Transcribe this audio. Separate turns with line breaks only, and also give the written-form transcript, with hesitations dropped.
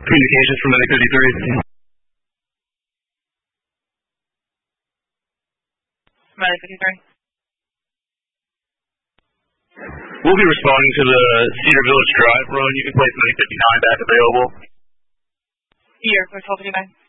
Communications from Medic 53.
Medic 53.
We'll be responding to the Cedar Village Drive run. You can place Medic 59 back available.
Here, for 1259.